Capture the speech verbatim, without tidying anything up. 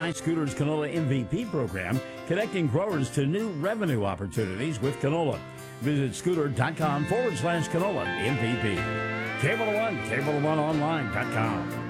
My Scooter's Canola M V P program, connecting growers to new revenue opportunities with canola. Visit scooter.com forward slash canola MVP. Cable One, cable one online dot com.